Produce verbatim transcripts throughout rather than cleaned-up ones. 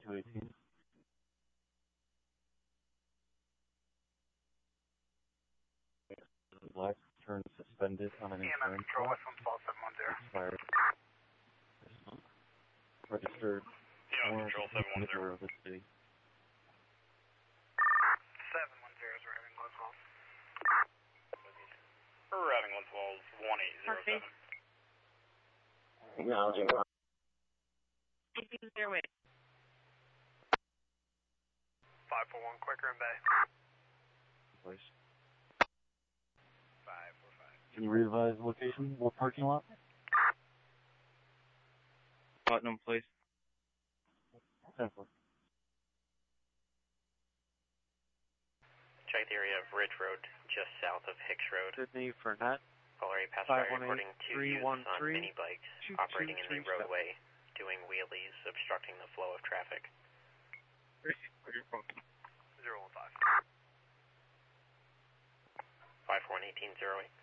two eighteen. Black turn suspended on an E M S insurance Control, lot. West one twelve seven one zero. Expired. Registered. E M S Control seven one zero. Of the city. seven one zero is arriving Glen Falls. Arriving Glen Falls one eight zero seven. Acknowledging. eighteen zero eight. five four one, Quaker and Bay. Place. five four five. Can you revise the location? What parking lot? Putnam, please. ten four. Check the area of Ridge Road, just south of Hicks Road. Sydney Fernet. Caller A passenger reporting two three youths one on three, mini bikes two operating two in three the roadway, doing wheelies, obstructing the flow of traffic. zero one five. five four one eighteen zero eight.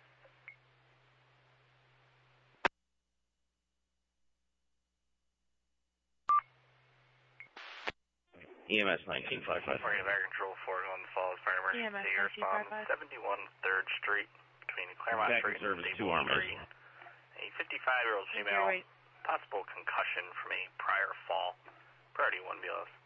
E M S nineteen five five. Marine of Air Control four Glen Falls, fire E M S emergency. Respond seventy-one third Street between Claremont Back Street and service two Staples armors. Street. A fifty-five-year-old female, possible concussion from a prior fall. Priority one B L S.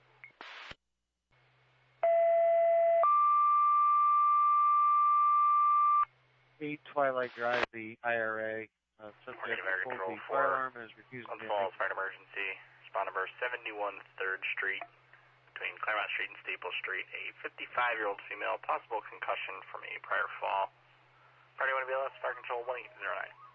eight Twilight Drive, the I R A. Uh, subject Marine of Air pulled Control the four firearm and is refusing Glen to Falls, fire emergency. Respond number seventy-one third Street between Claremont Street and Staples Street. A fifty-five-year-old female, possible concussion from a prior fall. Priority one B L S, fire control one eight zero nine.